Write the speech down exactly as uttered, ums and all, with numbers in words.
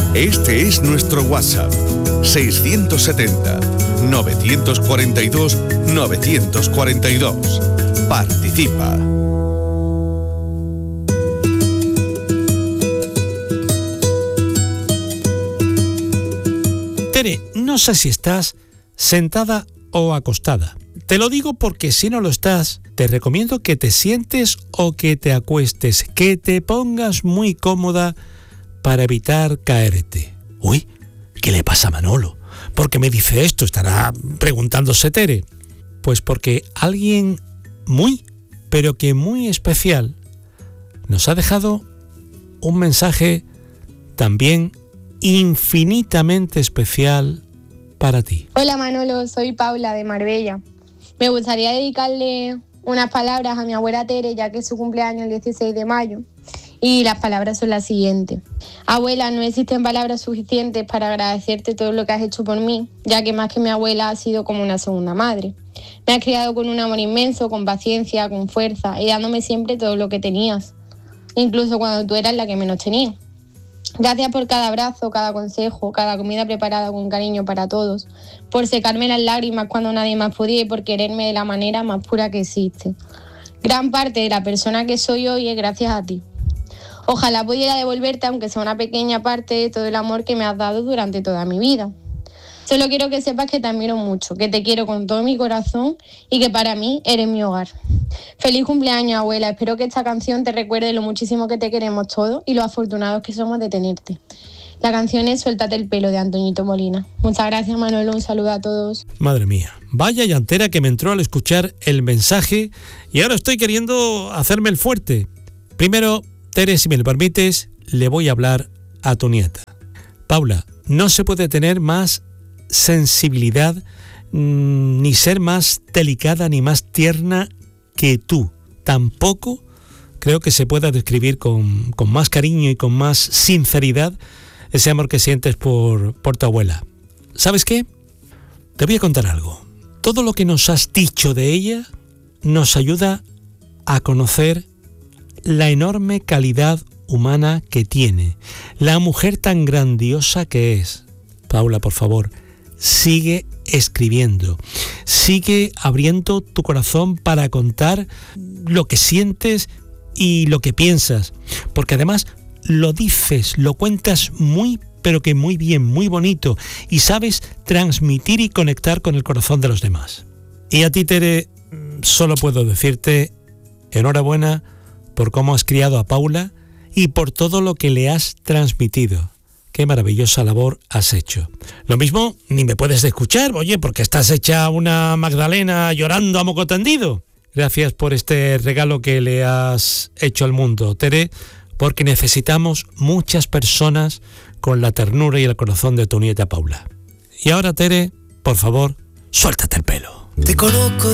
Este es nuestro WhatsApp, seiscientos setenta, novecientos cuarenta y dos, novecientos cuarenta y dos. Participa. Tere, no sé si estás sentada o acostada. Te lo digo porque si no lo estás, te recomiendo que te sientes o que te acuestes, que te pongas muy cómoda para evitar caerte. Uy, ¿qué le pasa a Manolo? ¿Por qué me dice esto? Estará preguntándose Tere. Pues porque alguien muy, pero que muy especial nos ha dejado un mensaje también infinitamente especial para ti. Hola Manolo, soy Paula de Marbella. Me gustaría dedicarle unas palabras a mi abuela Tere, ya que es su cumpleaños el dieciséis de mayo. Y las palabras son las siguientes. Abuela, no existen palabras suficientes para agradecerte todo lo que has hecho por mí, ya que más que mi abuela has sido como una segunda madre. Me has criado con un amor inmenso, con paciencia, con fuerza y dándome siempre todo lo que tenías, incluso cuando tú eras la que menos tenía. Gracias por cada abrazo, cada consejo, cada comida preparada con cariño para todos, por secarme las lágrimas cuando nadie más podía y por quererme de la manera más pura que existe. Gran parte de la persona que soy hoy es gracias a ti. Ojalá pudiera devolverte, aunque sea una pequeña parte, de todo el amor que me has dado durante toda mi vida. Solo quiero que sepas que te admiro mucho, que te quiero con todo mi corazón y que para mí eres mi hogar. Feliz cumpleaños, abuela. Espero que esta canción te recuerde lo muchísimo que te queremos todos y lo afortunados que somos de tenerte. La canción es Suéltate el pelo, de Antoñito Molina. Muchas gracias, Manolo. Un saludo a todos. Madre mía, vaya llantera que me entró al escuchar el mensaje y ahora estoy queriendo hacerme el fuerte. Primero, Tere, si me lo permites, le voy a hablar a tu nieta. Paula, no se puede tener más sensibilidad, mmm, ni ser más delicada ni más tierna que tú. Tampoco creo que se pueda describir con, con más cariño y con más sinceridad ese amor que sientes por, por tu abuela. ¿Sabes qué? Te voy a contar algo. Todo lo que nos has dicho de ella nos ayuda a conocer la enorme calidad humana que tiene, la mujer tan grandiosa que es. Paula, por favor, sigue escribiendo, sigue abriendo tu corazón para contar lo que sientes y lo que piensas, porque además lo dices, lo cuentas muy, pero que muy bien, muy bonito, y sabes transmitir y conectar con el corazón de los demás. Y a ti, Tere, solo puedo decirte enhorabuena por cómo has criado a Paula y por todo lo que le has transmitido. Qué maravillosa labor has hecho. Lo mismo, ni me puedes escuchar, oye, porque estás hecha una Magdalena llorando a moco tendido. Gracias por este regalo que le has hecho al mundo, Tere, porque necesitamos muchas personas con la ternura y el corazón de tu nieta Paula. Y ahora, Tere, por favor, suéltate el pelo. Te conozco